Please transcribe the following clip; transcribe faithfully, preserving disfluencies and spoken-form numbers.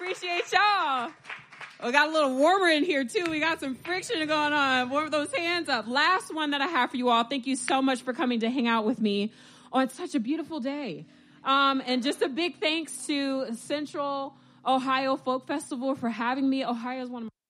Appreciate y'all. We got a little warmer in here, too. We got some friction going on. Warm those hands up. Last one that I have for you all. Thank you so much for coming to hang out with me on such a beautiful day. Um, and just a big thanks to Central Ohio Folk Festival for having me. Ohio is one of my